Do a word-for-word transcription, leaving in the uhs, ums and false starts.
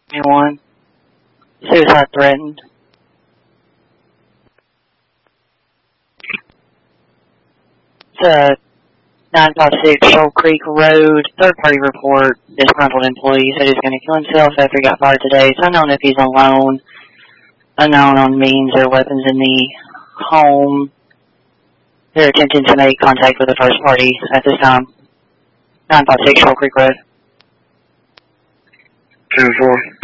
Anyone? Suicide threatened. It's a nine five six Shoal Creek Road, third-party report. Disgruntled employee said he's going to kill himself after he got fired today. It's unknown if he's alone, unknown on means or weapons in the home. They're attempting to make contact with the first party at this time. nine five six Shoal Creek Road. ten four.